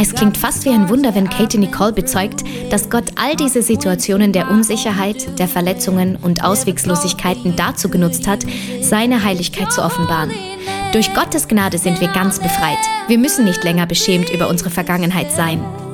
Es klingt fast wie ein Wunder, wenn Katie Nicole bezeugt, dass Gott all diese Situationen der Unsicherheit, der Verletzungen und Auswegslosigkeiten dazu genutzt hat, seine Heiligkeit zu offenbaren. Durch Gottes Gnade sind wir ganz befreit. Wir müssen nicht länger beschämt über unsere Vergangenheit sein.